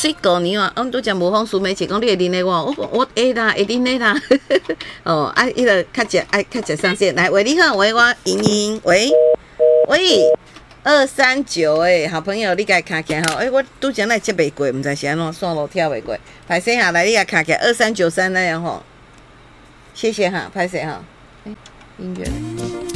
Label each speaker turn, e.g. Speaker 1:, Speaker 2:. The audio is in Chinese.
Speaker 1: 水果你话，拄则无风苏梅姐讲你会啉的我会啦，会啉的啦。哦，啊，伊个较食爱较食上线。来，喂，你好，喂，我莹莹，喂239诶，好朋友，你甲卡起来吼，我拄则来接袂过，毋知是安怎线路跳袂过，歹势哈，来你甲卡起来2393那样吼，谢谢哈，歹势哈，音乐。